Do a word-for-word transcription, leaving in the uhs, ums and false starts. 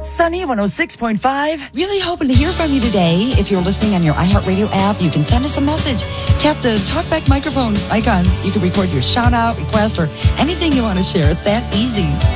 Sunny one oh six point five. Really hoping to hear from you today. If you're listening on your iHeartRadio app, you can send us a message. Tap the talkback microphone icon. You can record your shout out, request, or anything you want to share. It's that easy.